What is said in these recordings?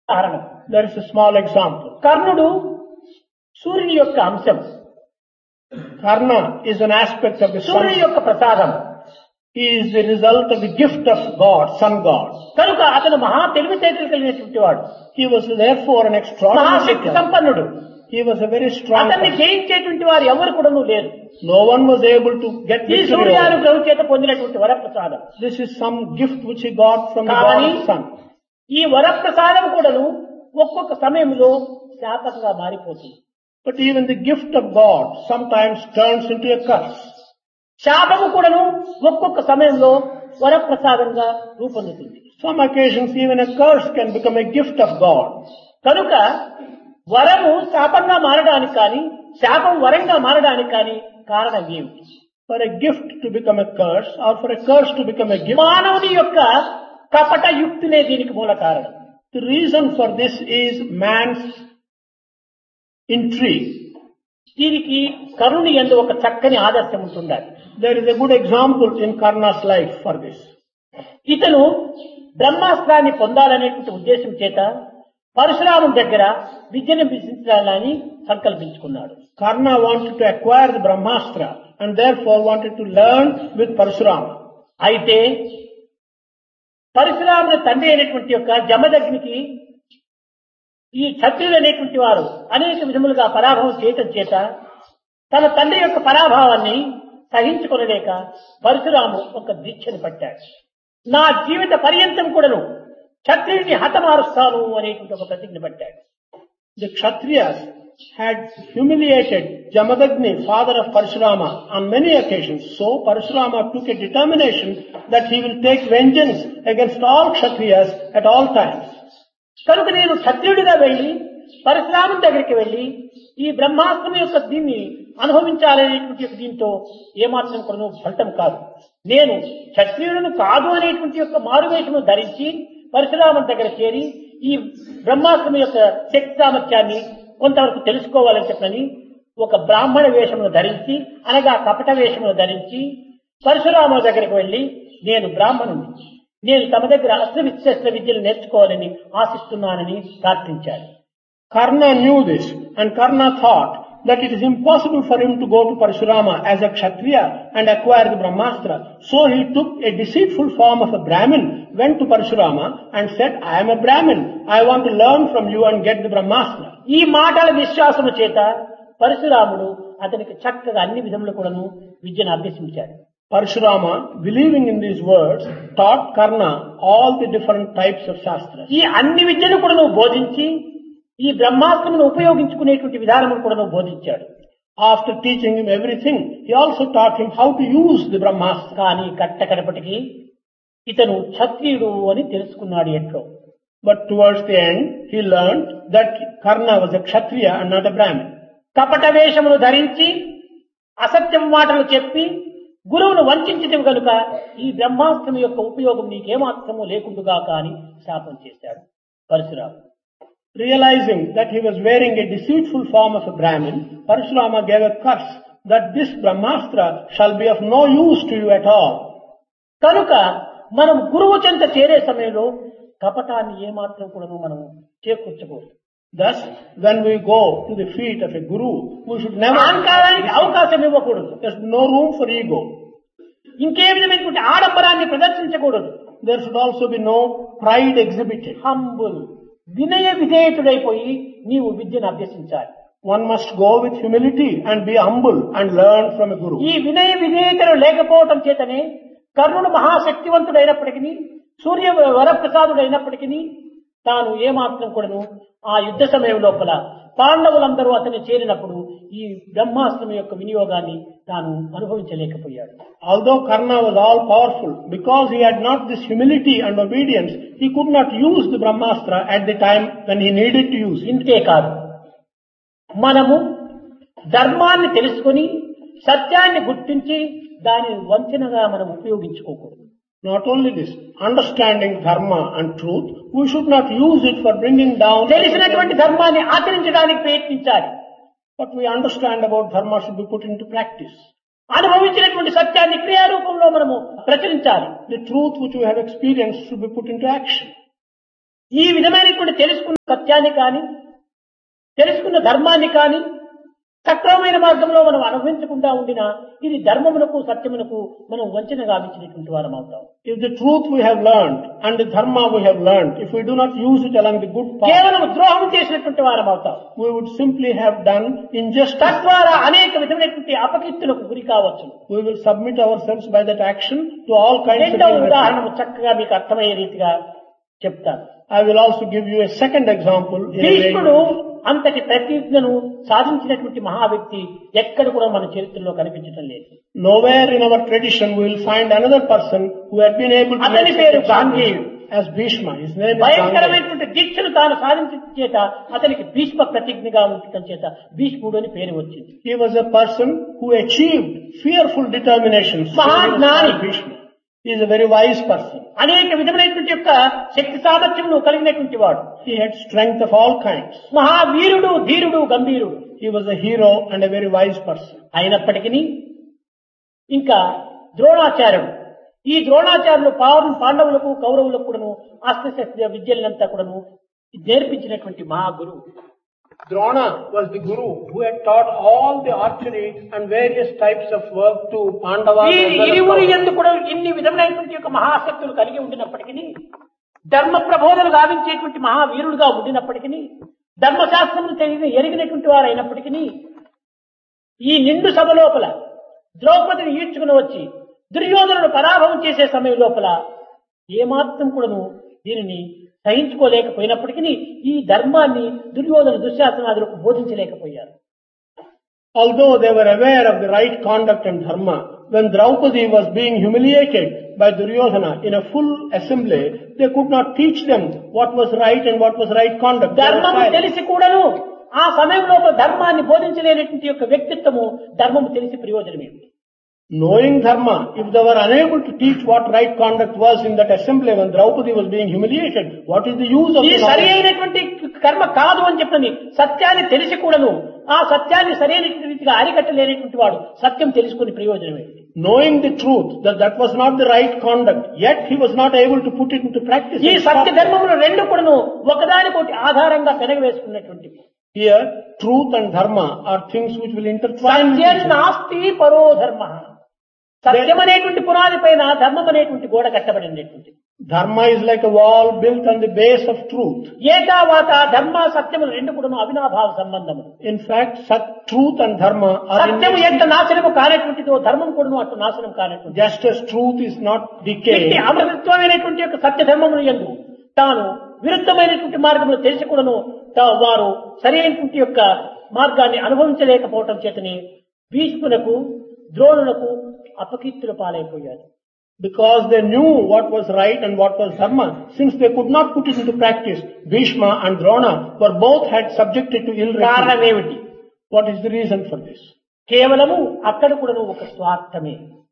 కారణం. There is a small example. కర్ణుడు సూర్యుని యొక్క అంశం, Karna is an aspect of the సూర్యుని sun. యొక్క ప్రసాదం. He is the result of the gift of God, sun God. కనుక అతను మహా తెలివితేటలు కలిగినటువంటి వాడు, He was therefore an extraordinary Mahashakti God. సంపన్నుడు. He was a very strong అతన్ని person. జయించేటువంటి వారు ఎవరు కూడా లేరు. No one was able to get ఈ victory over. సూర్యానుగ్రహం చేత పొందినటువంటి వరప్రసాదం. This is some gift which he got from the God కానీ of sun. ఈ వరప్రసాదం కూడాను ఒక్కొక్క సమయంలో శాపంగా మారిపోతుంది. But even the gift of God sometimes turns into a curse. శాపము కూడాను ఒక్కొక్క సమయంలో వరప్రసాదంగా రూపొందుతుంది. Some occasions even a curse can become a gift of God. కనుక వరము శాపంగా మారడానికి కానీ శాపం వరంగా మారడానికి కానీ కారణం ఏమిటి? For a gift to become a curse or for a curse to become a gift, మానవుని యొక్క కపట యుక్తినే దీనికి మూల కారణం. the reason for this is man's intrigue. దీనికి కరుణి యందు ఒక చక్కని ఆదర్శం ఉంటుండాలి. There is a good example in Karna's life for this. ఇతను బ్రహ్మాస్త్రాన్ని పొందాలనేటువంటి ఉద్దేశం చేత పరశురాముని దగ్గర విద్యను అభ్యసించాలని సంకల్పించుకున్నాడు. Karna wanted to acquire the Brahmastra and therefore wanted to learn with Parashurama. అయితే పరశురాముని తండ్రి అయినటువంటి యొక్క జమదగ్నికి ఈ క్షత్రియులు అనేటువంటి వారు అనేక విధములుగా పరాభవం చేయటం చేత తన తండ్రి యొక్క పరాభావాన్ని సహించుకొనలేక పరశురాము ఒక దీక్షను పట్టాడు. నా జీవిత పర్యంతం కూడాను క్షత్రియుని హతమారుస్తాను అనేటువంటి ఒక ప్రతిజ్ఞ పట్టాడు. The Kshatriyas had humiliated Jamadagni, father of Parashurama, on many occasions. So Parashurama took a determination that he will take vengeance against all Kshatriyas at all times. కనుక నేను క్షత్రియుడిగా వెళ్లి పరశురాముని దగ్గరికి వెళ్లి ఈ బ్రహ్మాస్త్రం యొక్క దీన్ని అనుభవించాలనేటువంటి దీంతో ఏమాత్రం కూడా ఫలితం కాదు. నేను క్షత్రియులను కాదు అనేటువంటి యొక్క మారువేషము ధరించి పరశురాముని దగ్గర చేరి ఈ బ్రహ్మాస్త్రం యొక్క శక్తి సామర్థ్యాన్ని కొంతవరకు తెలుసుకోవాలని చెప్పని ఒక బ్రాహ్మణ వేషమును ధరించి అనగా కపట వేషమును ధరించి పరశురాముల దగ్గరికి వెళ్లి నేను బ్రాహ్మణుని, నేను తమ దగ్గర అస్త్ర విద్యలు నేర్చుకోవాలని ఆశిస్తున్నానని ప్రార్థించాడు. Karna knew this and Karna thought that it is impossible for him to go to Parashurama as a Kshatriya and acquire the Brahmastra. So he took a deceitful form of a Brahmin, went to Parashurama and said, I am a Brahmin. I want to learn from you and get the Brahmastra. ఈ మాటల విశ్వాసము చేత పరశురాముడు అతనికి చక్కగా అన్ని విధములు కూడాను విద్యను అభ్యసించాడు. Parashurama, believing in these words, taught Karna all the different types of Shastras. ఈ అన్ని విద్యను కూడాను బోధించి ఈ బ్రహ్మాస్త్రమును ఉపయోగించుకునేటువంటి విధానమును కూడాను బోధించాడు. After teaching him everything, he also taught him how to use the Brahmastra. కానీ కట్టకడపటికి ఇతను క్షత్రియుడు అని తెలుసుకున్నాడు ఎట్లో. But towards the end, he learned that Karna was a Kshatriya and not a Brahmin. కపట వేషమును ధరించి అసత్యం మాటలు చెప్పి గురువును వంచడం కనుక ఈ బ్రహ్మాస్త్రం యొక్క ఉపయోగం నీకేమాత్రము లేకుండుగా కానీ శాపం చేశాడు పరశురాముడు. Realizing that he was wearing a deceitful form of a Brahmin, Parashurama gave a curse that this Brahmastra shall be of no use to you at all. కనుక మనం గురువు చెంత చేరే సమయంలో కపటాన్ని ఏమాత్రం కూడా మనం చేకూర్చకూడదు. Thus, when we go to the feet of a guru, we should never... అహంకారానికి అవకాశం ఇవ్వకూడదు. There's no room for ego. ఇంకే విధమైనటువంటి ఆడంబరాన్ని ప్రదర్శించకూడదు. There should also be no pride exhibited. Humble, వినయ విధేయతుడైపోయి నీవు విద్యను అభ్యసించాలి. One must go with humility and be humble and learn from a guru. ఈ వినయ విధేయతలు లేకపోవటం చేతనే కర్ణుడు మహాశక్తివంతుడైనప్పటికీ సూర్య వరప్రసాదుడైనప్పటికీ తాను ఏమాత్రం కూడాను ఆ యుద్ధ సమయం లోపల పాండవులందరూ అతన్ని చేరినప్పుడు ఈ బ్రహ్మాస్త్రం యొక్క వినియోగాన్ని తాను అనుభవించలేకపోయాడు. Although Karna was all powerful, because he had not this humility and obedience, he could not use the Brahmastra at the time when he needed to use it. ఇంతే కాదు, మనము ధర్మాన్ని తెలుసుకొని సత్యాన్ని గుర్తించి దానిని వంచనగా మనం ఉపయోగించుకోకూడదు. Not only this, understanding dharma and truth, we should not use it for bringing down... తెలిసినటువంటి ధర్మాన్ని ఆచరించడానికి ప్రయత్నించాలి. What we understand about dharma should be put into practice. అనుభవించినటువంటి సత్యాన్ని క్రియారూపంలో మనము ప్రచురించాలి. The truth which we have experienced should be put into action. ఈ విధమైనటువంటి తెలుసుకున్న సత్యాన్ని కానీ తెలుసుకున్న ధర్మాన్ని కానీ సక్రమమైన మార్గంలో మనం అనుభవించకుండా ఉండినా ఇది ధర్మమునకు సత్యమునకు మనం వంచన గావించినటువంటి వారం అవుతాం. If the truth we have learned and the dharma we have learned, if we do not use it along the good path, కేవలం ద్రోహం చేసినటువంటి వారం అవుతాం. we would simply have done injustice. తద్వారా అనేక విధమైనటువంటి అపకీర్తులకు గురి కావచ్చు. We will submit ourselves by that action to all kinds of రెండవ evil. ఉదాహరణ చక్కగా మీకు అర్థమయ్యే రీతిగా చెప్తాను. I will also give you a second example. భీష్ముడు అంతటి ప్రతిజ్ఞను సాధించినటువంటి మహా వ్యక్తి ఎక్కడ కూడా మన చరిత్రలో కనిపించడం లేదు. Nowhere in our tradition we will find another person who had been able to అతని పేరు గాంధీయుడు. as Bhishma. His name is Gandhi. భయంకరమైనటువంటి దీక్షను తాను సాధించడం చేత అతనికి భీష్మ ప్రతిజ్ఞగా ఉండటం చేత భీష్ముడు అని పేరు వచ్చింది. He was a person who achieved fearful determination. మహాజ్ఞాని. Bhishma. He is a very wise person. అనేక విధమైనటువంటి యొక్క శక్తి సామర్థ్యములు కలిగినటువంటి వాడు. He had strength of all kinds. మహావీరుడు, ధీరుడు, గంభీరుడు. He was a hero and a very wise person. అయినప్పటికీ ఇంకా ద్రోణాచార్యుడు, ఈ ద్రోణాచార్యులు పాండవులకు కౌరవులకు కూడాను అస్త్రశస్త్ర విద్యలంతా కూడాను నేర్పించినటువంటి మహాగురువు. Drona was the guru who had taught all the archery and various types of work to Pandavas. ఈ ఇరువురి యందు కూడా ఇన్ని విధమైనటువంటి యొక్క మహాశక్తులు కలిగి ఉండినప్పటికీ, ధర్మ ప్రబోధనలు గావించేటువంటి మహావీరుడుగా ఉండినప్పటికీ, ధర్మశాస్త్రమును ఎరిగినటువంటి వారు అయినప్పటికీ, ఈ నిండు సభ లోపల ద్రౌపదిని ఈడ్చుకుని వచ్చి దుర్యోధనుడు పరాభవం చేసే సమయం లోపల ఏమాత్రం కూడాను దీనిని సహించుకోలేకపోయినప్పటికీ ఈ ధర్మాన్ని Duryodhana దుశ్శాసనాదులకు బోధించలేకపోయారు. Although they were aware of the right conduct and dharma, when Draupadi was being humiliated by Duryodhana in a full assembly, they could not teach them what was right and what was right conduct. ధర్మము తెలిసి కూడాను ఆ సమయంలో ధర్మాన్ని బోధించలేనటువంటి యొక్క వ్యక్తిత్వము ధర్మము తెలిసి ప్రయోజనం ఏమిటి? Knowing dharma, if they were unable to teach what right conduct was in that assembly when Draupadi was being humiliated, what is the use of ఈ the సరి knowledge? అయినటువంటి కర్మ కాదు అని చెప్పని సత్యాన్ని తెలిసి కూడాను ఆ సత్యాన్ని సరైన రీతిగా అరికట్టలేనటువంటి వాడు సత్యం తెలుసుకుని ప్రయోజనం ఏంటి? Knowing the truth that that was not the right conduct, yet he was not able to put it into practice. ఈ సత్య ధర్మములు రెండు కూడాను ఒకదానికొకటి ఆధారంగా పెనగవేసుకున్నటువంటివి. Here, truth and dharma are things which will intertwine. సత్యం నాస్తి పరో ధర్మ. సత్యం అనేటువంటి పునాది పైన ధర్మం అనేటువంటి గోడ కట్టబడినటువంటి. Dharma is like a wall built on the base of truth. ఏకావాత ధర్మ సత్యములు రెండు కూడాను అవినాభావ సంబంధములు. In fact, truth and dharma are సత్యము ఎంత నాశనము కానటువంటిదో ధర్మం కూడాను అటు నాశనం కానటువంటి. just as truth is not decayed. అమృతత్వమైనటువంటి యొక్క సత్య ధర్మములు యందు తాను విరుద్ధమైనటువంటి మార్గంలో తెలిసి కూడాను వారు సరైనటువంటి యొక్క మార్గాన్ని అనుభవించలేకపోవటం చేతని భీష్మునకు ద్రోణులకు అపకీర్తుల పాలైపోయారు. Because they knew what was right and what was dharma, since they could not put it into practice, Bhishma and Drona were both had subjected to ill repute. కారణం ఏమిటి? What is the reason for this? కేవలము అక్కడ కూడా ఒక స్వార్థమే.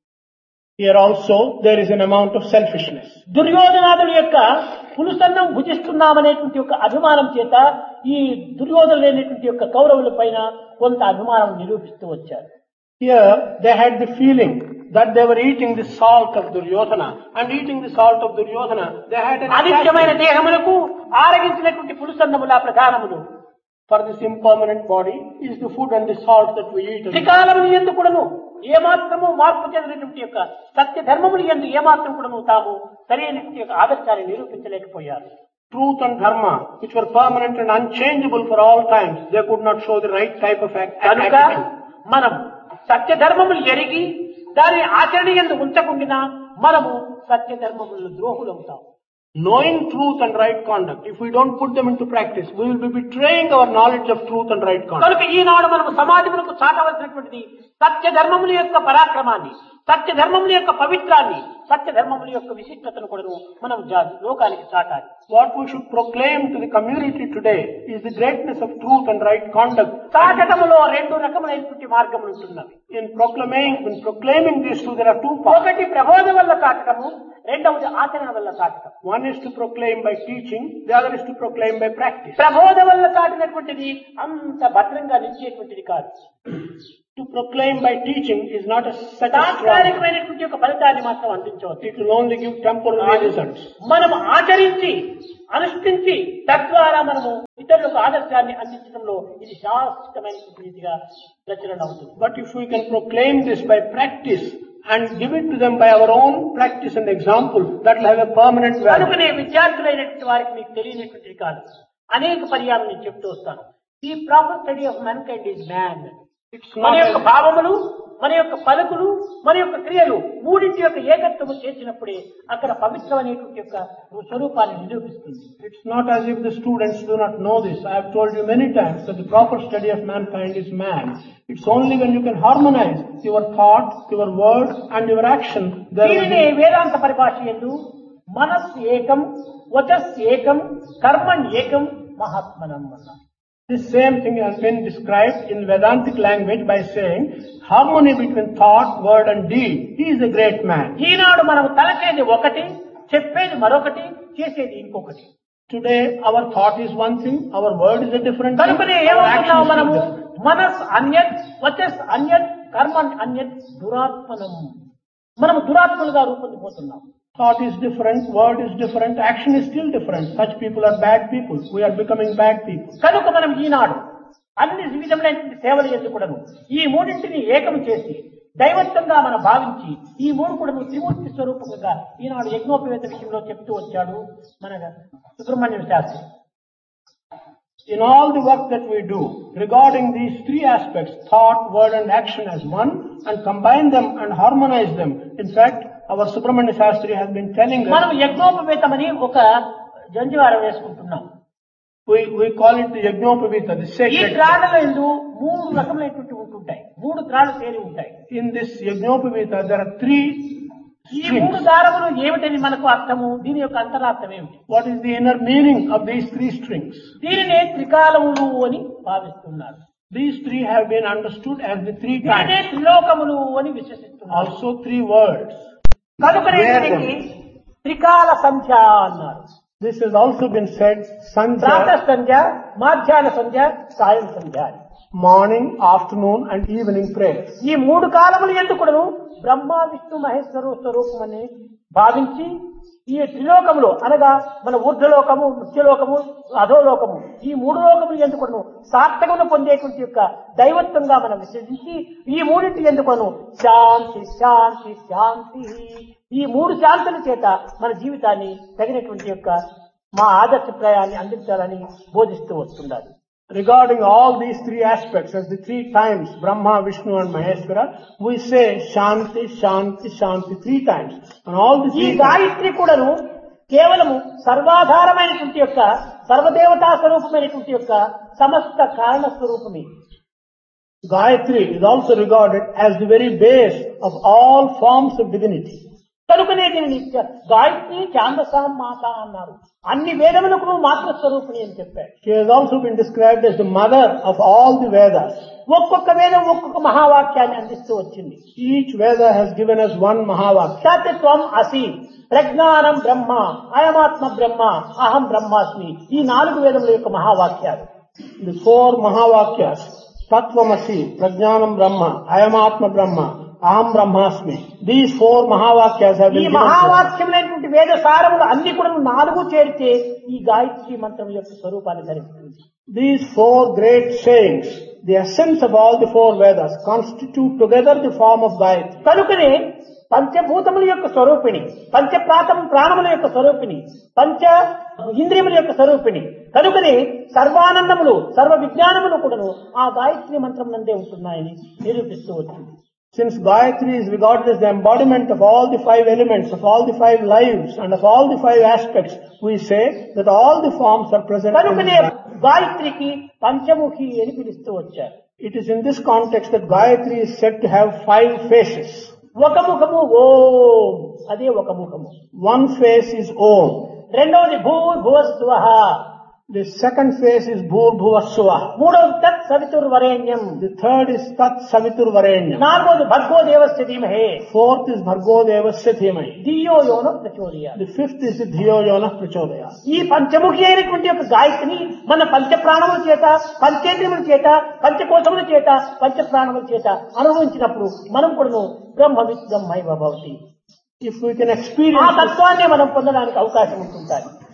Here also there is an amount of selfishness. దుర్యోధనాదుల యొక్క పులుసన్నం భుజిస్తున్నామనేటువంటి యొక్క అభిమానం చేత ఈ దుర్యోధన లేనటువంటి యొక్క కౌరవుల పైన కొంత అభిమానం నిరూపిస్తూ వచ్చారు. Here they had the feeling that they were eating the salt of Duryodhana, and eating the salt of Duryodhana they had an అనిత్యమైన దేహములకు ఆరగించినటువంటి పులుసన్నముల ప్రధానములు. For this impermanent body is the food and the salt that we eat. త్రికాలములు యందు కూడాను ఏమాత్రము మార్పు చెందినటువంటి యొక్క సత్య ధర్మములు యందు ఏమాత్రం కూడాను తాము సరైనటువంటి యొక్క ఆదర్శాన్ని నిరూపించలేకపోయారు. Truth and dharma, which were permanent and unchangeable for all times, they could not show the right type of కనుక attitude. మనం సత్య ధర్మములు ఎరిగి దాని ఆచరణ యందు ఉంచకుండా మనము సత్య ధర్మములు ద్రోహులవుతాం. Knowing truth and right conduct, if we don't put them into practice, we will be betraying our knowledge of truth and right conduct. కనుక ఈనాడు మనము సమాజములకు చాటవలసినటువంటిది సత్య ధర్మముల యొక్క పరాక్రమాన్ని, సత్య ధర్మముల యొక్క పవిత్రాన్ని, సత్య ధర్మముల యొక్క విశిష్టతను కూడా మనం లోకానికి చాటాలి. What we should proclaim to the community today is the greatness of truth and right conduct. చాటములో రెండు రకములైనటువంటి మార్గములు ఉంటున్నవి. In proclaiming this truth, there are two paths. ఒకటి ప్రబోధం వల్ల చాటము, రెండవది ఆచరణ వల్ల చాటం. One is to proclaim by teaching, the other is to proclaim by practice. ప్రబోధం వల్ల చాటినటువంటిది అంత భద్రంగా నిలిచేటువంటిది కాదు. To proclaim by teaching is not a such a strong. తాత్కాలికమైనటువంటి ఒక ఫలితాన్ని మాత్రం అందించవచ్చు. It will only give temporary results. మనం ఆచరించి అనుష్ఠించి తద్వారా మనము ఇతరులకు ఆదర్శాన్ని అందించడంలో ఇది శాశ్వతమైన రీతిగా ప్రచురణ అవుతుంది. But if we can proclaim this by practice and give it to them by our own practice and example, that will have a permanent value. కనుకనే విద్యార్థులైనటువంటి వారికి మీకు తెలియనటువంటిది కాదు. అనేక పర్యాలు నేను చెప్తూ వస్తాను. The proper study of man kind is man. మన యొక్క భావములు, మన యొక్క పలుకులు, మన యొక్క క్రియలు మూడింటి యొక్క ఏకత్వము చేసినప్పుడే అక్కడ పవిత్రమైనటువంటి యొక్క స్వరూపాన్ని నిరూపిస్తుంది. It's not as if the students do not know this. I have told you many times that the proper study of mankind is man. It's only when you can harmonize your thought, your word and your action. దీనినే వేదాంత పరిభాష యందు మనస్ ఏకం, వచస్ ఏకం, కర్మణ్ ఏకం, మహాత్మనం అన్నారు. This same thing has been described in Vedantic language by saying harmony between thought, word and deed. He is a great man. ఈనాడు మనం తలచేది ఒకటి, చెప్పేది మరొకటి, చేసేది ఇంకొకటి. Today our thought is one thing, our word is a different thing, కనుకనే our action ఏమవుతున్నాం is మనము? different. మనస్ అన్యత్, వచస్ అన్యత్, కర్మణ్ అన్యత్, దురాత్మనం. మనం దురాత్మలుగా రూపొందిపోతున్నాం. Thought is different, word is different, action is still different. Such people are bad people. We are becoming bad people. కనుక మనం ఈనాడు అన్ని విధములైనటువంటి సేవలు ఎందుకుడను ఈ మూడింటిని ఏకం చేసి దైవత్వంగా మనం భావించి ఈ మూడు కూడా త్రిమూర్తి స్వరూపంగా ఈనాడు యజ్ఞోపవేత విషయంలో చెప్తూ వచ్చాడు మన Subrahmanyam Sastry. In all the work that we do regarding these three aspects, thought, word and action as one, and combine them and harmonize them. In fact, our Subramanya Shastri has been telling us, మనం యజ్ఞోపవేతమని ఒక జంజువారం వేసుకుంటున్నాం. we call it the Yajnopavita, the ఈ sacred. త్రాళ్ళలో ఎందు మూడు రకములైనటువంటి ఉంటుంటాయి. మూడు త్రాళ్ళు చేరి ఉంటాయి. In this Yajnopavita, there are three ఈ మూడు strings. దారములు ఏమిటని మనకు అర్థము, దీని యొక్క అంతరార్థం ఏమిటి? What is the inner meaning of these three strings? దీనినే త్రికాలములు అని భావిస్తున్నారు. These three have been understood as the three దీనినే times. త్రిలోకములు అని విశ్వసిస్తున్నారు. Also three words. కనుకనే దీనికి త్రికాల సంధ్య అన్నారు. This has also been said, Pratah Sandhya, సంధ్య, మాధ్యాహ్న సంధ్య, సాయం సంధ్య అని. morning, afternoon and evening prayers. ఈ మూడు కాలములు ఎందుకును బ్రహ్మ విష్ణు మహేశ్వరు స్వరూపం అని భావించి ఈ త్రిలోకములు అనగా మన ఊర్ధ్వలోకము, మృత్యులోకము, అధోలోకము ఈ మూడు లోకములు ఎందుకును సార్థకమును పొందేటువంటి యొక్క దైవత్వంగా మనం విశ్వసించి ఈ మూడింటి ఎందుకును శాంతి శాంతి శాంతి ఈ మూడు శాంతుల చేత మన జీవితాన్ని తగినటువంటి యొక్క మా ఆదర్శప్రాయాన్ని అందించాలని బోధిస్తూ వస్తున్నారు. Regarding all these three aspects, as the three times, Brahma, Vishnu and Maheshwara, we say Shanti, Shanti, Shanti three times. And all the ఈ three times, గాయత్రి కూడాను కేవలము సర్వాధారమైనటువంటి యొక్క సర్వదేవతా స్వరూపమైనటువంటి యొక్క సమస్త కారణ స్వరూపమే. Gayatri is also regarded as the very base of all forms of divinity. కనుకనే దీనిని గాయత్రి ఛాందసాం మాత అన్నారు. అన్ని వేదములకు మాత్ర స్వరూపిణి అని చెప్పారు. She has also been described as the mother of all the Vedas. ఒక్కొక్క వేదం ఒక్కొక్క మహావాక్యాన్ని అందిస్తూ వచ్చింది. Each Veda has given us one Mahavakya. సత్యం అసి, ప్రజ్ఞానం బ్రహ్మ, అయమాత్మ బ్రహ్మ, అహం బ్రహ్మాస్మి ఈ నాలుగు వేదముల యొక్క మహావాక్యాలు. The four Mahavakyas, Tattvamasi, Prajnanam Brahma, Ayamatma Brahma, Aham Brahmasmi. These four Mahavakyas have ఈ been given to us. మహావాక్యములైనటువంటి వేద సారములు అన్ని కూడా నాలుగు చేరితే ఈ గాయత్రి మంత్రం యొక్క స్వరూపాన్ని ధరిస్తుంది. These four great sayings, the essence of all the four Vedas, constitute together the form of Gayatri. కనుకనే పంచభూతముల యొక్క స్వరూపిణి, పంచ ప్రాణముల యొక్క స్వరూపిణి, పంచ ఇంద్రియముల యొక్క స్వరూపిణి. కనుకనే సర్వానందములు, సర్వ విజ్ఞానములు కూడాను ఆ గాయత్రి మంత్రం నందే ఉంటున్నాయని నిరూపిస్తూ వచ్చింది. Since Gayatri is regarded as the embodiment of all the five elements, of all the five lives, and of all the five aspects, we say that all the forms are present in కనుకనే Gayatri. గాయత్రికి పంచముఖి అని పిలుస్తూ వచ్చారు. It is in this context that Gayatri is said to have five faces. ఒక ముఖము ఓం, అదే ఒక ముఖము. One face is Om. రెండవది భూర్భువస్సువః, The second face is Bhur Bhuvassuva. మూడవది తత్ సవితుర్వరేణ్యం, The third is Tat Savitur Varenyam. నాలుగవది భర్గో దేవస్య ధీమహి Fourth is Bhargo Devasya Dhimai. ధియో యోనో ప్రచోదయాత్. The fifth is the Dhiyo Yonah Prachodaya. ఈ పంచముఖి అయినటువంటి యొక్క గాయత్రిని మన పంచ ప్రాణముల చేత, పంచేంద్రియముల చేత, పంచకోశముల చేత, పంచ ప్రాణముల చేత అనుభవించినప్పుడు మనం కూడా బ్రహ్మవిత్ బ్రహ్మైవ భవతి. If we can ఆ experience this, తత్వాన్ని మనం పొందడానికి అవకాశం ఉంటుంటాయి.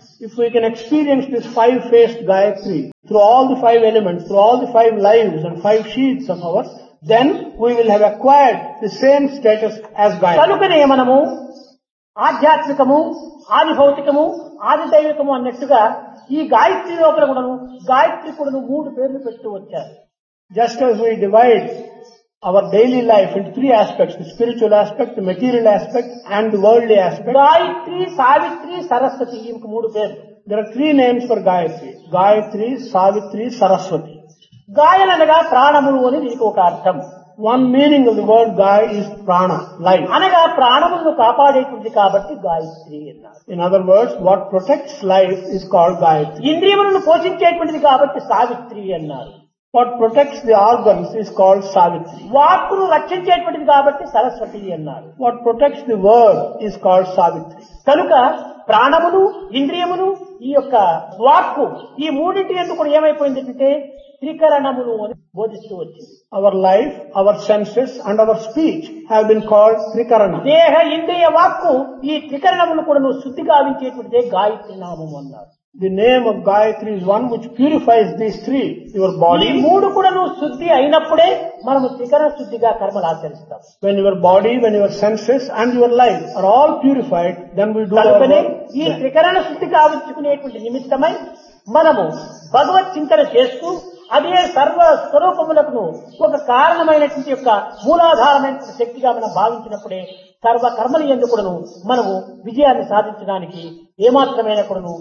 If we can experience this five-faced Gayatri through all the five elements, through all the five lives and five sheaths of ours, then we will have acquired the same status as Gayatri. కనుకనే మనము ఆధ్యాత్మికము, ఆది భౌతికము, ఆది దైవికము అన్నట్టుగా ఈ గాయత్రి లోపల కూడాను గాయత్రి కూడాను 3 పేర్లు పెడుతూ వచ్చారు. Just as we divide our daily life into 3 aspects, the spiritual aspect, the material aspect and the worldly aspect. Gayatri, Savitri, Saraswati ఈ 3 పేర్లు. There are 3 names for Gayatri. Gayatri, Savitri, Saraswati. గాయలనగా ప్రాణములు అని దీనికి ఒక అర్థం. One meaning of the word Gay is prana, life. అనగా ప్రాణములను కాపాడేటుంది కాబట్టి గాయత్రి అన్నారు. In other words, what protects life is called Gayatri. ఇంద్రియములను పోషించేటువంటిది కాబట్టి సావిత్రి అన్నారు. What protects the organs is called Savitri. వాక్కును రక్షించేటువంటిది కాబట్టి సరస్వతి అన్నారు. What protects the word is called Savitri. కనుక ప్రాణములు, ఇంద్రియములు, ఈ యొక్క వాక్కు ఈ మూడింటి ఎందుకు ఏమైపోయిందంటే త్రికరణములు అని బోధిస్తూ వచ్చింది. Our life, our senses and our speech have been called Trikarana. దేహ, ఇంద్రియ, వాక్కు ఈ త్రికరణములు కూడా శుద్ధి గావించేటువంటిదే గాయత్రి నామము అన్నారు. The name of Gayatri is one which purifies these 3, your ఈ body. 3 కూడా శుద్ధి అయినప్పుడే మనము త్రికరణ శుద్ధిగా కర్మలు ఆచరిస్తాం. When your body, when your senses and your life are all purified, then we do our కనుకనే work. ఈ త్రికరణ శుద్ధి కావించుకునేటువంటి నిమిత్తమై మనము భగవత్ చింతన చేస్తూ అదే సర్వ స్వరూపములకు ఒక కారణమైనటువంటి యొక్క మూలాధారమైనటువంటి శక్తిగా మనం భావించినప్పుడే సర్వ కర్మలు ఎందుకును మనము విజయాన్ని సాధించడానికి ఏమాత్రమైన కూడాను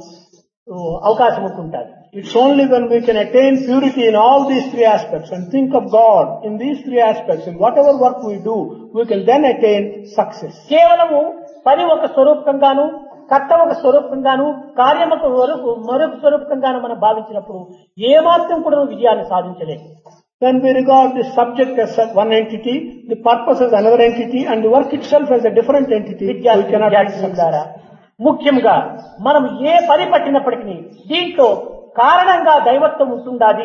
అవకాశం ఉంటుంటుంది. It's only when we can attain purity in all these 3 aspects and think of God in these 3 aspects, in whatever work we do, we can then attain success. కేవలము పని ఒక స్వరూపంగాను, కర్త ఒక స్వరూపంగాను, కార్యముకు మరొక స్వరూపంగాను మనం భావించినప్పుడు ఏమాత్రం కూడా విజయాన్ని సాధించలేము. When we regard the subject as one entity, the purpose as another entity, and the work itself as a different entity, we cannot attain success. ముఖ్యంగా మనం ఏ పని పట్టినప్పటికీ దీంట్లో కారణంగా దైవత్వం ఉంటుండాలి,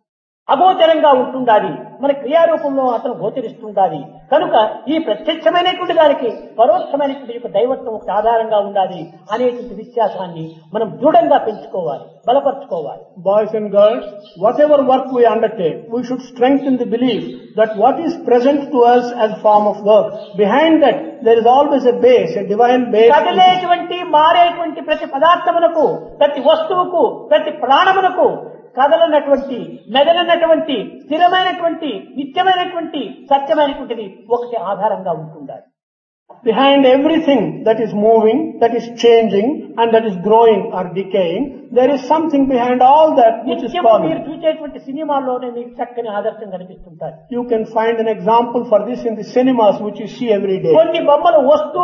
అగోచరంగా ఉంటుండాలి, మన క్రియారూపంలో అతను గోచరిస్తుండాలి. కనుక ఈ ప్రత్యక్షమైనటువంటి దానికి పరోక్షమైనటువంటి యొక్క దైవత్వం ఒక ఆధారంగా ఉండాలి అనేటువంటి విశ్వాసాన్ని మనం దృఢంగా పెంచుకోవాలి, బలపరుచుకోవాలి. Boys and girls, whatever work we undertake, we should strengthen the belief that what is present to us as a form of work, behind that there is always a base, a divine base. కదిలేటువంటి మారేటువంటి ప్రతి పదార్థమునకు, ప్రతి వస్తువుకు, ప్రతి ప్రాణమునకు కదలనటువంటి, మెదలనటువంటి, స్థిరమైనటువంటి, నిత్యమైనటువంటి, సత్యమైనటువంటిది ఒకటి ఆధారంగా ఉంటుండాలి. Behind everything that is moving, that is changing and that is growing or decaying, there is something behind all that which is నిత్యము మీరు forming. చూసేటువంటి సినిమాల్లోనే మీకు చక్కని ఆదర్శం కనిపిస్తుంటారు. You can find an example for this in the cinemas which you see every day. కొన్ని బొమ్మలు వస్తూ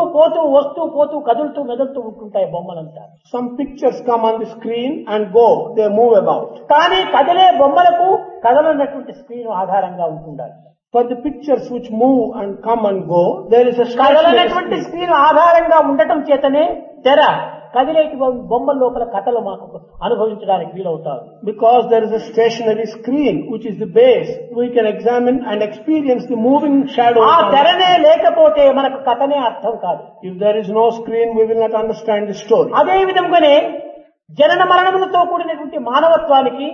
పోతూ కదులుతూ మెదులుతూ ఉంటుంటాయి బొమ్మలంతా. Some pictures come on the screen and go, they move about. కానీ కదిలే బొమ్మలకు కదలనటువంటి స్క్రీన్ ఆధారంగా ఉంటుండాలి. For the pictures which move and come and go, there is a కదలనటువంటి stationary screen. Screen ఆధారంగా ఉండటం చేతనే తెర కదిలేటి బొమ్మల లోపల కథలు మాకు అనుభవించడానికి వీలవుతారు. Because there is a stationary screen which is the base, we can examine and experience the moving shadows. ఆ తెరనే లేకపోతే మనకు కథనే అర్థం కాదు. If there is no screen, we will not understand the story. అదే విధంగానే జనన మరణములతో కూడినటువంటి మానవత్వానికి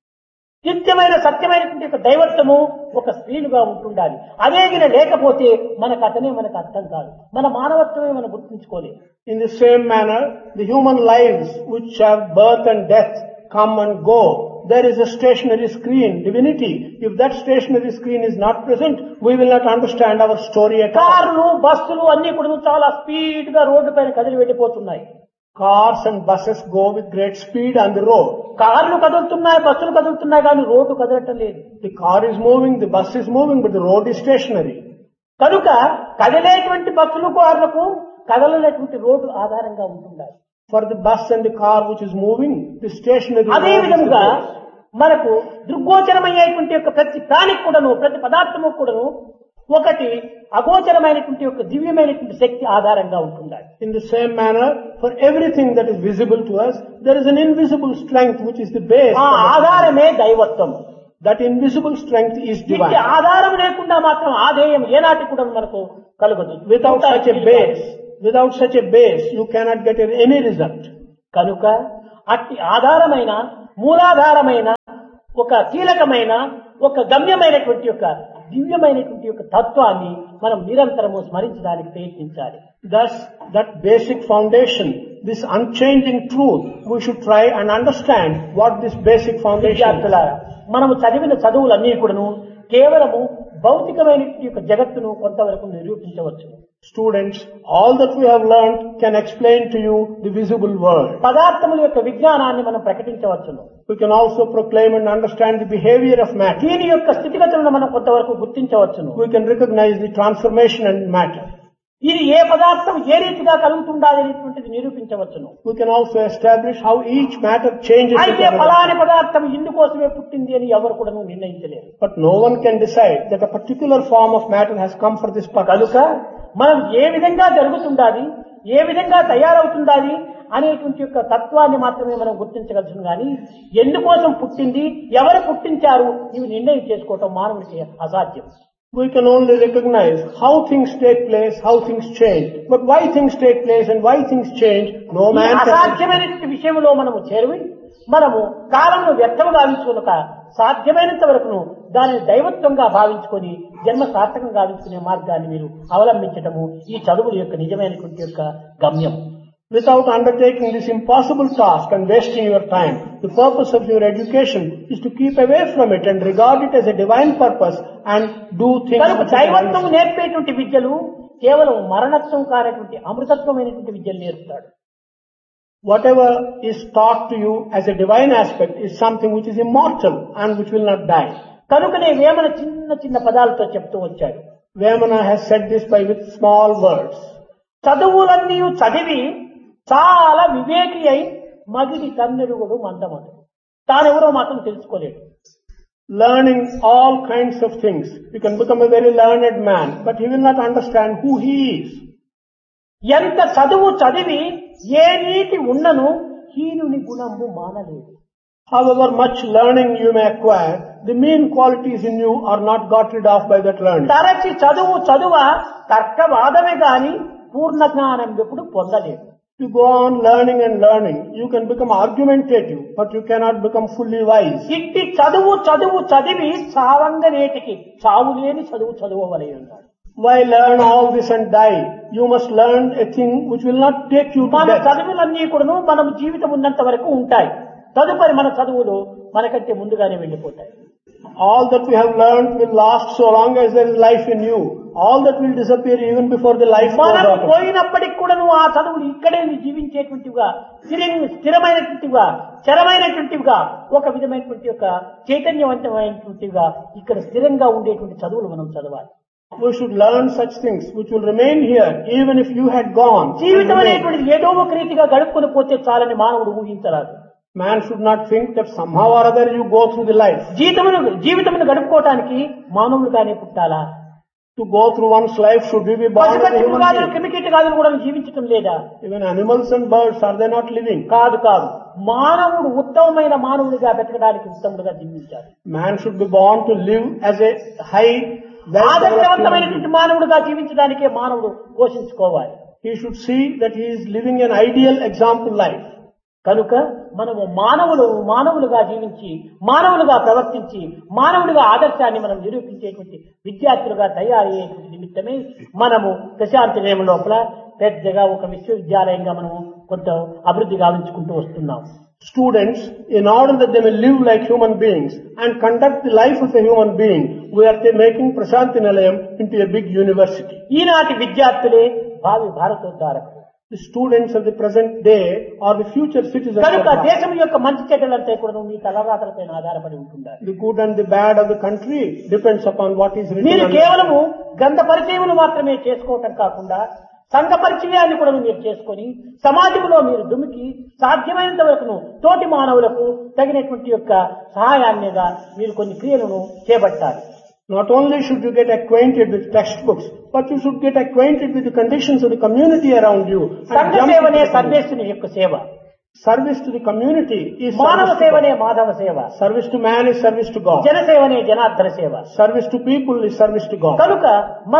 నిత్యమైన సత్యమైనటువంటి ఒక దైవత్వము ఒక స్క్రీనుగా ఉంటుండాలి. అదే గిన లేకపోతే మన కథనే మనకు అర్థం కాదు, మన మానవత్వమే మనం గుర్తించుకోలేదు. In the same manner, the human lives which have birth and death come and go. There is a stationary screen, divinity. If that stationary screen is not present, we will not understand our story at all. కార్లు, బస్సులు అన్ని కూడా చాలా speed గా road పైన కదిలి వెళ్ళిపోతున్నాయి. Cars and buses go with great speed on the road. కార్లు కదులుతున్నాయి, బస్సులు కదులుతున్నాయి, కానీ రోడ్డు కదలటం లేదు. The car is moving, the bus is moving, but the road is stationary. కనుక కదిలేటువంటి బస్సులు, కార్లకు కదలనేటువంటి రోడ్డు ఆధారంగా ఉంటుండాలి. For the bus and the car which is moving, the stationary అదే road is the విధంగా base. మనకు దృగ్గోచరమయ్యేటువంటి యొక్క ప్రతి ప్రాణికి కూడాను, ప్రతి పదార్థము కూడాను ఒకటి అగోచరమైనటువంటి యొక్క దివ్యమైనటువంటి శక్తి ఆధారంగా ఉంటుండాలి. In the same manner, for everything that is visible to us, there is an invisible strength which is the base. ఆ ఆధారమే దైవత్వం. That invisible strength is ఇంటి divine. ఆధారం లేకుండా మాత్రం ఆధేయం ఏనాటి కూడా మనకు కలగదు. Without such a base, you cannot get any result. కనుక అట్టి ఆధారమైన మూలాధారమైన ఒక కీలకమైన ఒక గమ్యమైనటువంటి యొక్క దివ్యమైనటువంటి యొక్క తత్వాన్ని మనం నిరంతరము స్మరించడానికి ప్రయత్నించాలి. Thus, that basic foundation, this unchanging truth, we should try and understand what this basic foundation is. విద్యార్థులారా, మనము చదివిన చదువులన్నీ కూడాను కేవలము భౌతికమైనటువంటి యొక్క జగత్తును కొంతవరకు నిరూపించవచ్చు. Students, all that we have learned can explain to you the visible world. పదార్థముల యొక్క విజ్ఞానాన్ని మనం ప్రకటించవచ్చును. We can also proclaim and understand the behavior of matter. దీని యొక్క స్థితిగతులను మనం కొంతవరకు గుర్తించవచ్చును. We can recognize the transformation in matter. ఇది ఏ పదార్థం ఏ రీతిగా కలుగుతుండాలి అనేటువంటిది నిరూపించవచ్చును. We can also establish how each matter changes. అయితే ఫలాని పదార్థం ఇందుకోసమే పుట్టింది అని ఎవరు కూడా నిర్ణయించలేరు. But no one can decide that a particular form of matter has come for this purpose. కనుక మనం ఏ విధంగా జరుగుతుండాలి, ఏ విధంగా తయారవుతుండాలి అనేటువంటి యొక్క తత్వాన్ని మాత్రమే మనం గుర్తించగలుగుతాం. కానీ ఎందుకోసం పుట్టింది, ఎవరు పుట్టించారు, ఇవి నిర్ణయం చేసుకోవటం మానవుడికి అసాధ్యం. We can only recognize how things take place, how things change. But why things take place and why things change, no man can. అసాధ్యమైనటువంటి విషయంలో మనము చేరువి మనము కాలంలో వ్యర్థము గావించుకోక సాధ్యమైనంత వరకును దానిని దైవత్వంగా భావించుకొని జన్మ సార్థకం గావించుకునే మార్గాన్ని మీరు అవలంబించటము ఈ చదువుల యొక్క నిజమైనటువంటి యొక్క గమ్యం. Without undertaking this impossible task and wasting your time, the purpose of your education is to keep away from it and regard it as a divine purpose and do things. కనుక దైవత్వం నేర్పేటువంటి విద్యలు కేవలం మరణత్వం కానటువంటి అమృతత్వమైనటువంటి విద్యలు నేర్పుతాడు. Whatever is taught to you as a divine aspect is something which is immortal and which will not die. కనుకనే వేమన చిన్న చిన్న పదాలతో చెప్తూ వచ్చాడు. Vemana has said this with small words. చదువులన్నీ చదివి చాలా వివేకి అయి మగిడి తన్నెరుగుడు మందమడు. తానెవరో మాత్రం తెలుసుకోలేడు. Learning all kinds of things. You can become a very learned man, but he will not understand who he is. ఎంత చదువు చదివి ఏ నీతి ఉన్నను హీనుని గుణంబు మానలేదు. However much learning you may acquire, the mean qualities in you are not got rid of by that learning. తరచి చదువ తర్కవాదమే గాని పూర్ణ జ్ఞానం ఎప్పుడు పొందలేదు. You go on learning and learning. You can become argumentative, but you cannot become fully wise. ఇట్టి చదువు చదివి చావంగనేటికి చావులేని చదువవలే ఉన్నాడు. Why learn all this and die? You must learn a thing which will not take you to మన death. చదువులన్నీ కూడాను మనం జీవితం ఉన్నంత వరకు ఉంటాయి. తదుపరి మన చదువులు మనకంటే ముందుగానే వెళ్ళిపోతాయి. All that we have learned will last so long as there is life in you. All that will disappear even before the life goes మనం out. పోయినప్పటికి కూడాను ఆ చదువులు ఇక్కడే జీవించేటువంటివిగా స్థిరమైనటువంటివిగా చరమైనటువంటివిగా ఒక విధమైనటువంటి యొక్క చైతన్యవంతమైనటువంటివిగా ఇక్కడ స్థిరంగా ఉండేటువంటి చదువులు మనం చదవాలి. We should learn such things which will remain here even if you had gone. జీవితం అనేటువంటిది ఏదో ఒక రీతిగా గడుపుకొని పోతే చాలని మానవుడు ఊహించరాదు. Man should not think that somehow or other you go through the life. జీవితమును గడుపుకోవటానికి మానవులుగానే పుట్టాలా? To go through one's life, should we be born as a human being? క్రిమికీటకాదులు కూడా జీవించటం లేదా? Even animals and birds, are they not living? కాదు. మానవుడు ఉత్తమమైన మానవుడిగా బతకడానికి ఉత్తముడుగా జీవించాలి. Man should be born to live as a high, ఆదర్శవంతమైనటువంటి మానవుడిగా జీవించడానికే మానవుడు పోషించుకోవాలి. He should see that he is living an ideal example life. కనుక మనము మానవులుగా జీవించి మానవులుగా ప్రవర్తించి మానవుడిగా ఆదర్శాన్ని మనం నిరూపించేటువంటి విద్యార్థులుగా తయారయ్యేటువంటి నిమిత్తమే మనము ప్రశాంతి నిలయం లోపల పెద్దగా ఒక విశ్వవిద్యాలయంగా మనము కొంత అభివృద్ధి గావించుకుంటూ వస్తున్నాం. Students, in order that they may live like human beings and conduct the life of a human being, we are making Prashanti Nilayam into a big university. ఈనాటి విద్యార్థులే భావి భారతోద్ధారకులు. The students of the present day are the future citizens of కనుక Bharat. దేశం యొక్క మంచి చెడ్డలంతా కూడా మీ తలరాతలపై ఆధారపడి ఉంటుండాలి. The good and the bad of the country depends upon what is written. మీరు కేవలము గ్రంథ పరిచయములు మాత్రమే చేసుకోవటం కాకుండా సంఘ పరిచయాన్ని కూడా మీరు చేసుకొని సమాజంలో మీరు దుమికి సాధ్యమైనంత వరకు తోటి మానవులకు తగినటువంటి యొక్క సహాయాన్నిగా మీరు కొన్ని క్రియలను చేపట్టాలి. Not only should you get acquainted with textbooks, but you should get acquainted with the conditions of the community around you. సంఘ సేవనే సర్వేశ్వరుని యొక్క సేవ. Service to the community is మానవ సేవనే మాధవ సేవ. Service to man is service to God. జనసేవనే Janardhana సేవ. Service to people is service to God. కనుక మనము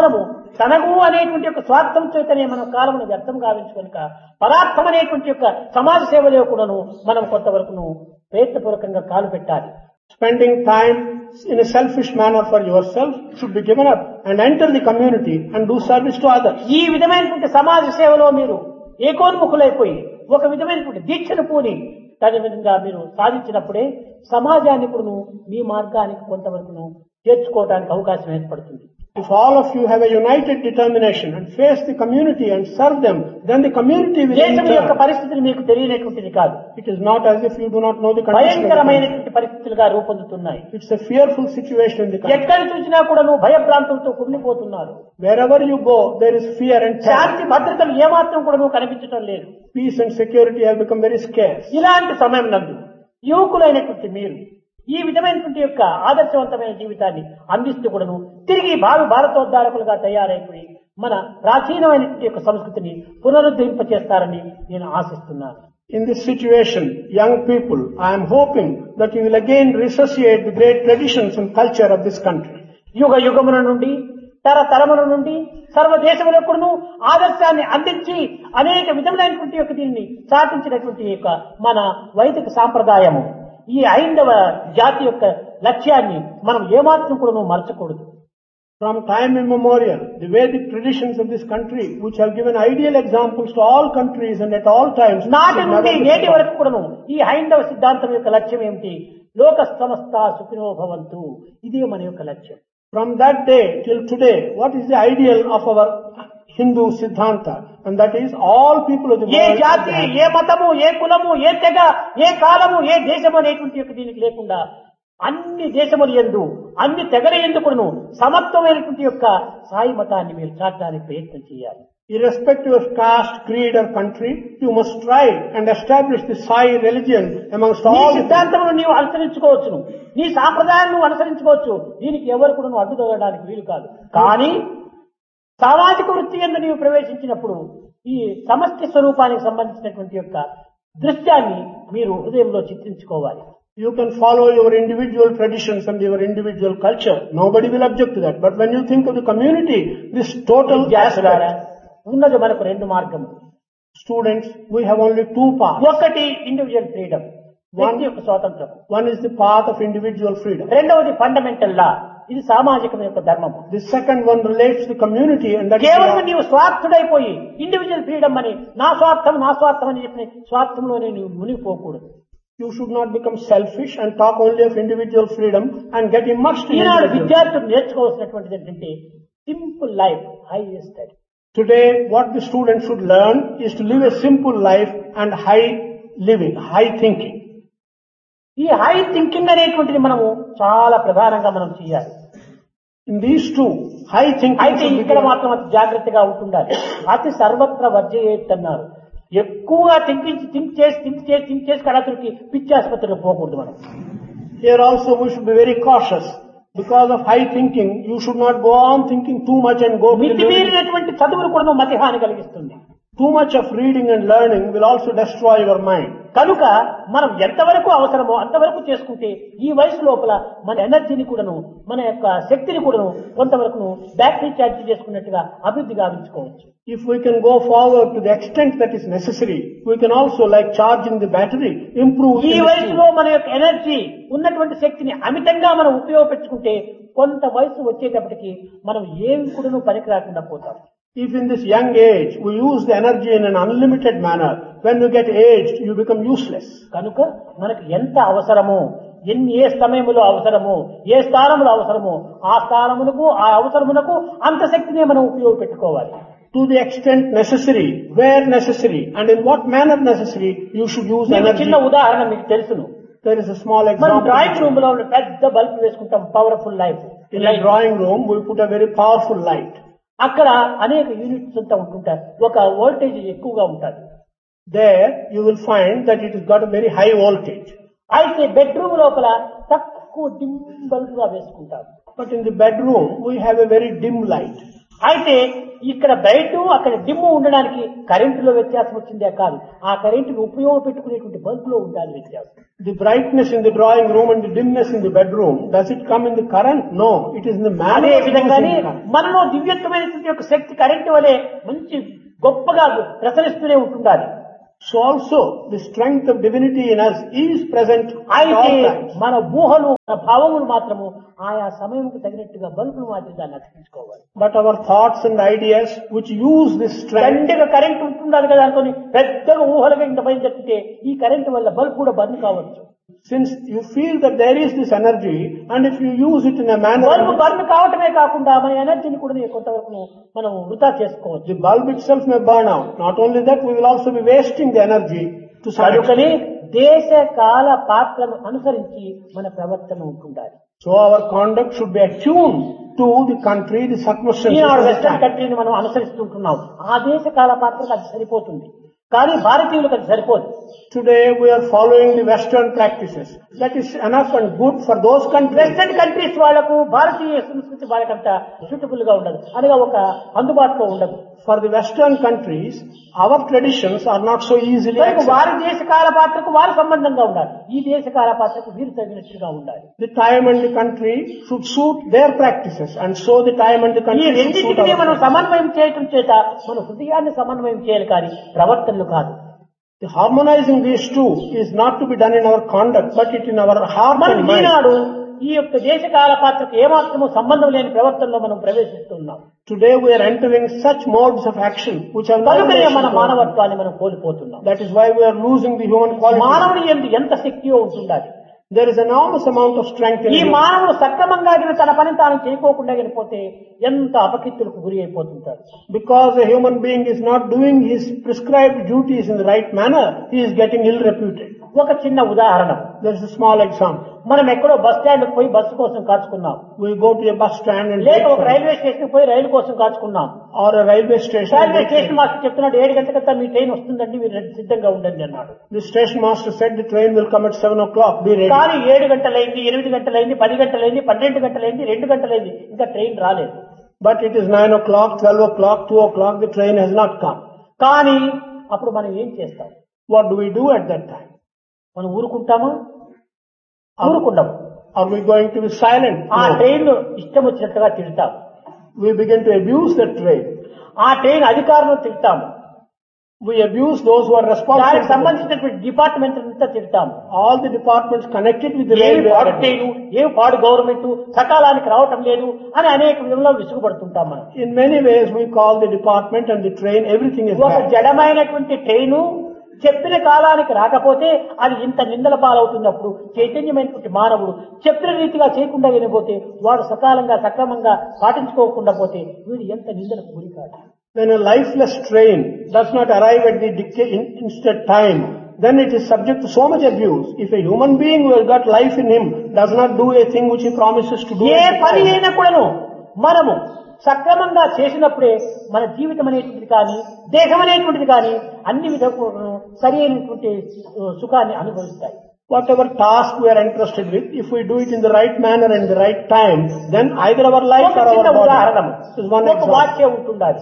తనకు అనేటువంటి యొక్క స్వార్థం చేతనే మనం కాలమును వ్యర్థం గావించుకొనక పరార్థం అనేటువంటి యొక్క సమాజ సేవలో కూడాను మనం కొంతవరకును ప్రయత్నపూర్వకంగా కాలు పెట్టాలి. Spending time in a selfish manner for yourself should be given up and enter the community and do service to others. ఈ విధమైనటువంటి సమాజ సేవలో మీరు ఏకోన్ముఖులైపోయి ఒక విధమైనటువంటి దీక్షను పూని తగిన విధంగా మీరు సాధించినప్పుడే సమాజాన్ని ఇప్పుడు మీ మార్గానికి కొంతవరకును చేర్చుకోవడానికి అవకాశం ఏర్పడుతుంది. If all of you have a united determination and face the community and serve them, then the community will దేశం యొక్క enter. పరిస్థితులు మీకు తెలియనటువంటిది కాదు. It is not as if you do not know the condition of the country. భయంకరమైనటువంటి పరిస్థితులుగా రూపొందుతున్నాయి. It's a fearful situation in the country. ఎక్కడ చూసినా కూడాను భయభ్రాంతులతో కుమిలిపోతున్నారు. Wherever you go, there is fear and terror. శాంతి భద్రతలు ఏమాత్రం కూడాను కనిపించడం లేదు. Peace and security have become very scarce. ఇలాంటి సమయం నందు యువకులైనటువంటి మీరు ఈ విధమైనటువంటి యొక్క ఆదర్శవంతమైన జీవితాన్ని అందిస్తూ కూడాను తిరిగి భారతోద్ధారకులుగా తయారైపోయి మన ప్రాచీనమైనటువంటి యొక్క సంస్కృతిని పునరుద్ధరింపచేస్తారని నేను ఆశిస్తున్నాను. In this situation, young people, I am hoping that you will again resuscitate the great traditions and culture of this country. యుగ యుగముల నుండి తరతరముల నుండి సర్వదేశములకును ఆదర్శాన్ని అందించి అనేక విధములైనటువంటి యొక్క దీన్ని చాటించినటువంటి యొక్క మన వైదిక సాంప్రదాయము ఈ ఐందవ జాతి యొక్క లక్ష్యాన్ని మనం ఏమాత్రం కూడా మరచకూడదు. From time immemorial, the Vedic traditions of this country, which have given ideal examples to all countries and at all times, నాటి should నుండి never be నేటి forgotten. వరకు కూడాను ఈ హైందవ సిద్ధాంతం యొక్క లక్ష్యం ఏమిటి? లోక సమస్త సుఖినో భవంతు. ఇదే మన యొక్క లక్ష్యం. From that day till today, what is the ideal of our Hindu Siddhanta? And that is all people of the A world. జాతి, ఏ మతము, ఏ కులము, ఏ తెగ, ఏ కాలము, ఏ దేశము అనేటువంటి యొక్క దీనికి లేకుండా అన్ని దేశములు యందు అన్ని తెగల యందు కూడాను సమత్వమైనటువంటి యొక్క సాయి మతాన్ని మీరు చాటడానికి ప్రయత్నం చేయాలి. Irrespective of caste, creed or country, you must strive and establish the Sai religion amongst నీ all the సిద్ధాంతమును నీవు అనుసరించుకోవచ్చును, నీ సాంప్రదాయాన్ని నువ్వు అనుసరించుకోవచ్చు. దీనికి ఎవరు కూడా నువ్వు అడ్డుదొగడానికి వీలు కాదు. కానీ సామాజిక వృత్తి యందు నీవు ప్రవేశించినప్పుడు ఈ సమష్టి స్వరూపానికి సంబంధించినటువంటి యొక్క దృశ్యాన్ని మీరు హృదయంలో చిత్రించుకోవాలి. You can follow your individual traditions and your individual culture. Nobody will object to that. But when you think of the community, this total విద్యార్థులారా, aspect, ఉన్నది మనకు రెండు మార్గము. students, we have only two paths. ఒకటి individual freedom, వ్యక్తి యొక్క స్వాతంత్రం. One is the path of individual freedom. రెండవది ఫండమెంటల్ లా, ఇది సామాజికం యొక్క ధర్మము. The second one relates to the community and that is కేవలం the law. నీవు స్వార్థుడైపోయి ఇండివిజువల్ ఫ్రీడమ్ అని నా స్వార్థం అని చెప్పి స్వార్థంలోనే నీవు మునిగిపోకూడదు. You should not become selfish and talk only of individual freedom and get immersed in Eenadu individual. విద్యార్థులు నేర్చుకోవాల్సినటువంటిది ఏంటంటే simple life, high study. Today, what the student should learn is to live a simple life and high living, high thinking. ఈ high thinking అనేటువంటిది మనము చాలా ప్రధానంగా మనం చేయాలి. In these two, high thinking అయితే should be ఇక్కడ given. మాత్రం అతి జాగ్రత్తగా ఉంటుండాలి. అతి సర్వత్ర వర్జయేత్ అన్నారు. ఎక్కువగా థింక్ చేసి కడతుడికి పిచ్చి ఆసుపత్రికి పోకూడదు. మనం Here also we should be very cautious. Because of high thinking, you should not go on thinking too much and go to మితిమీరినటువంటి చదువులు కూడా మతిహాని కలిగిస్తుంది. too much of reading and learning will also destroy your mind. కనుక మనం ఎంతవరకు అవసరమో అంతవరకు చేసుకుంటే ఈ వయసు లోపల మన ఎనర్జీని కూడాను మన యొక్క శక్తిని కూడాను కొంతవరకు బ్యాటరీ ఛార్జ్ చేసుకున్నట్టుగా అభివృద్ధి గావించుకోవచ్చు. If we can go forward to the extent that is necessary, we can also, like charging the battery, improve ఈ in the వయసులో మన యొక్క ఎనర్జీ ఉన్నటువంటి శక్తిని అమితంగా మనం ఉపయోగపెట్టుకుంటే కొంత వయసు వచ్చేటప్పటికి మనం ఏమి కూడాను పనికి రాకుండా పోతాం. If in this young age we use the energy in an unlimited manner, when you get aged, you become useless. కనుక మనకు ఎంత అవసరమో, ఏ సమయంలో అవసరమో, ఏ స్థానంలో అవసరమో ఆ స్థానమునకు ఆ అవసరమునకు అంత శక్తినే మనం ఉపయోగపెట్టుకోవాలి. To the extent necessary, where necessary, and in what manner necessary, you should use మీకు energy. చిన్న ఉదాహరణ మీకు తెలుసును. There is a small మనం example. డ్రాయింగ్ రూమ్ లో పెద్ద బల్బ్ వేసుకుంటాం, powerful light. In a drawing room, we put a very powerful light. అక్కడ అనేక యూనిట్స్ అంతా ఉంటుంటారు, ఒక వోల్టేజ్ ఎక్కువగా ఉంటుంది. There you will find that it has got a very high voltage. అయితే బెడ్రూమ్ లోపల తక్కువ డిమ్ బల్బ్ గా వేసుకుంటాం. But in the bedroom, we have a very dim light. అయితే ఇక్కడ బ్రైట్ అక్కడ డిమ్ము ఉండడానికి కరెంటులో వ్యత్యాసం వచ్చిందే కాదు, ఆ కరెంటును ఉపయోగపెట్టుకునేటువంటి బల్బులో ఉండాలి వ్యత్యాసం. The brightness in the drawing room and the dimness in the bedroom, does it come in the current? No, it is in the manner అదే of using విధంగానే the current. మనలో దివ్యత్వమైనటువంటి యొక్క శక్తి కరెంటు వలె మంచి గొప్పగా ప్రసరిస్తూనే ఉంటుండాలి. So also, the strength of divinity in us is present at అయితే all times. మన ఊహలు మన భావములు మాత్రము ఆయా సమయంకు తగినట్టుగా బల్బులు మాత్రం దాన్ని అతికించుకోవాలి. But our thoughts and ideas which use this strength, దండిగా కరెంట్ ఉంటుండాలి కదా అనుకుని పెద్దగా ఊహలుగా ఇంత పైన చెప్తే ఈ కరెంటు వల్ల బల్బ్ కూడా బర్న్ కావచ్చు. since you feel that there is this energy, and if you use it in a manner, bulb burn కావటమే కాకుండా మన ఎనర్జీని కూడా కొంతవరకు మనం వృధా చేసుకోవచ్చు. the bulb itself may burn out. Not only that, we will also be wasting the energy to some extent. కనుకనే దేశ కాల పాత్రను అనుసరించి మన ప్రవర్తన ఉంటుండాలి. So our conduct should be attuned to the country, the circumstances. Eenadu of the western time. కంట్రీని మనం అనుసరిస్తుంటున్నాం. ఆ దేశ కాల పాత్రకు అది సరిపోతుంది, కానీ భారతీయులకు అది సరిపోదు. Today we are following the Western practices. That is enough and good for those countries. Western countries వాళ్లకు భారతీయ సంస్కృతి వాళ్ళకంత సూటబుల్ గా ఉండదు, అనగా ఒక అందుబాటులో ఉండదు. For the Western countries, our traditions are not so easily కనుక accepted. వారి దేశ కాల పాత్రకు వారి సంబంధంగా ఉండాలి, ఈ దేశ కాల పాత్రకు వీరు తగినట్టుగా ఉండాలి. The time and the country should suit their practices, and so the time and the ఈ country should suit రెండింటినీ our మనం practices. సమన్వయం చేయటం చేత మన హృదయాన్ని సమన్వయం చేయాలి, కానీ ప్రవర్తనలు కాదు. The harmonizing these two is not to be done in our conduct, but it in our heart మనం and mind. ఈనాడు ఈ యొక్క దేశ కాల పాత్రకు ఏమాత్రము సంబంధం లేని ప్రవర్తనలో మనం ప్రవేశిస్తున్నాం. Today we are entering such modes of action which are not కనుకనే మన related to- మానవత్వాన్ని మనం కోల్పోతున్నాం. That is why we are losing the human quality. మానవుని యందు ఎంత శక్తియో ఉంటుండాలి. There is enormous amount of strength in ఈ him. మానవుడు సక్రమంగా తన పని తాను చేయకోకుండా పోతే ఎంత అపకీర్తులకు గురి అయిపోతుంటాడు. Because a human being is not doing his prescribed duties in the right manner, he is getting ill reputed. ఒక చిన్న ఉదాహరణ, There is a small example. మనం ఎక్కడో బస్ స్టాండ్ పోయి బస్సు కోసం కాచుకున్నాం, We go to a bus stand and లేక wait ఒక for it. Railway station పోయి రైలు కోసం కాచుకున్నాం. Or a railway station. and railway wait for station it. Master చెప్తున్నాడు 7 గంటలకంతా మీ train వస్తుందండి, మీరు సిద్ధంగా ఉండండి అన్నాడు. The station master said the train will come at 7 o'clock. Be ready. కానీ 7 గంటలైంది, 8 గంటలైంది, 10 గంటలైంది, 12 గంటలైంది, 2 గంటలైంది, ఇంకా ట్రైన్ రాలేదు. But it is 9 o'clock, 12 o'clock, 2 o'clock. The train has not come. కానీ అప్పుడు మనం ఏం చేస్తాం? What do we do at that time? మనం ఊరుకుంటామా? ఊరుకుంటాము. Are we going to be silent? ఆ No. ట్రైన్ ఇష్టం వచ్చినట్టుగా తిడతాం. We begin to abuse that train. ఆ ట్రైన్ అధికారులను తిడతాము. We abuse those who are responsible. దానికి సంబంధించినటువంటి డిపార్ట్మెంట్ అంతా తిడతాము. All the departments connected with the ఏమి railway. పాడు ట్రైన్, ఏమి పాడు గవర్నమెంట్, సకాలానికి రావటం లేదు అని అనేక విధంలో విసుగుపడుతుంటాం మనం. In many ways, we call the department and the train, everything is ఒక bad. జడమైనటువంటి ట్రైను చెప్పిన కాలానికి రాకపోతే అది ఇంత నిందల పాలవుతున్నప్పుడు చైతన్యమైనటువంటి మానవుడు చెప్పిన రీతిగా చేయకుండా వెళ్ళిపోతే, వాడు సకాలంగా సక్రమంగా పాటించుకోకుండా పోతే వీడు ఎంత నిందలకు గురి కాదు. When a lifeless train does not arrive at the instant time, then it is subject to so much abuse. If a human being who has got life in him does not do a thing which he promises to do, A at the పని time, అయినా కూడాను మనము సక్రమంగా చేసినప్పుడే మన జీవితం అనేటువంటిది కానీ దేహం అనేటువంటిది కానీ అన్ని విధాలు సరి అయినటువంటి సుఖాన్ని అనుభవిస్తాయి. whatever task we are entrusted with, if we do it in the right manner and the right time, then either our life ఒక or చిన్న our ఉదాహరణ, body is one ఒక example. వాచ్ ఉంటుండాలి,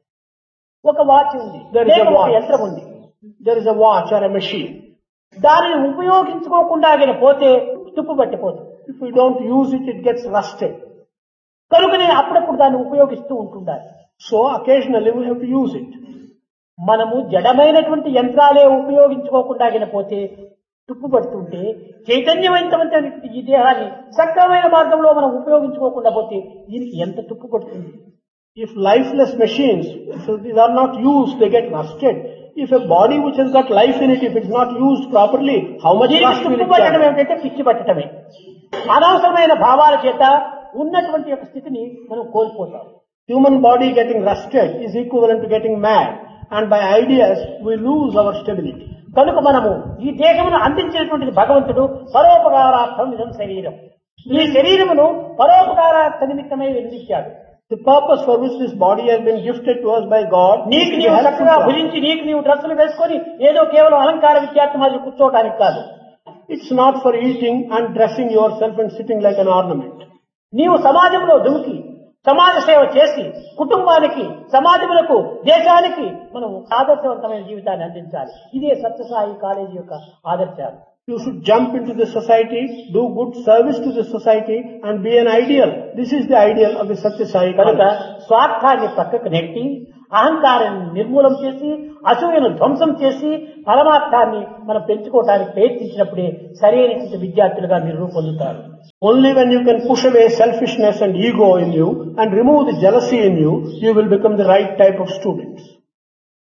ఒక వాచ్ ఉంది, There is లేక a ఒక watch. యంత్రం ఉంది. There is a watch or a machine. దానిని ఉపయోగించుకోకుండా పోతే తుప్పు పట్టిపోతుంది. If we don't use it, it gets rusted. కనుకనే అప్పుడప్పుడు దాన్ని ఉపయోగిస్తూ ఉంటుండాలి. So occasionally we have to use it. మనము జడమైనటువంటి యంత్రాలే ఉపయోగించుకోకుండా పోతే తుప్పు పడుతుంటే, చైతన్యవంతమైనటువంటి ఈ దేహాన్ని సక్రమైన మార్గంలో మనం ఉపయోగించుకోకుండా పోతే దీనికి ఎంత తుప్పు పడుతుంది. If lifeless machines, if these are not used, they get rusted. If a body which has got life in it, if it's not used properly, how much దీనికి rust will తుప్పు it పట్టడం get? ఏమిటంటే పిచ్చి పట్టడమే. అనవసరమైన భావాల చేత ఉన్నటువంటి యొక్క స్థితిని మనం కోల్పోతాం. Human body getting rusted is equivalent to getting mad. And by ideas, we lose our stability. కనుక మనము ఈ దేహమును అందించినటువంటి భగవంతుడు పరోపకారార్థం ఇదం శరీరం. ఈ శరీరమును పరోపకారార్థ నిమిత్తమై నిర్మించాడు. The purpose for which this body has been gifted to us by God is నీకు to be నీవు helpful చక్కగా to us. భుజించి నీకు నీవు డ్రెస్సులు వేసుకొని ఏదో కేవలం అలంకార విద్యార్థి మాదిరి కూర్చోవడానికి కాదు. It's not for eating and dressing yourself and sitting like an ornament. నీవు సమాజంలో దుమికి సమాజ సేవ చేసి కుటుంబానికి, సమాజములకు, దేశానికి మనం ఆదర్శవంతమైన జీవితాన్ని అందించాలి. ఇదే సత్యసాయి కాలేజీ యొక్క ఆదర్శాలు. You should jump into the society, do good service to the society and be an ideal. This is the ideal of the Satya Sai కనుక College. స్వార్థాన్ని పక్కకు నెట్టి అహంకారాన్ని నిర్మూలం చేసి అసూయను ధ్వంసం చేసి పరమార్థాన్ని మనం పెంచుకోవడానికి ప్రయత్నించినప్పుడే సరైనటువంటి విద్యార్థులుగా మీరు రూపొందుతారు. Only when you can push away selfishness and ego in you and remove the jealousy in you, you will become the right type of students.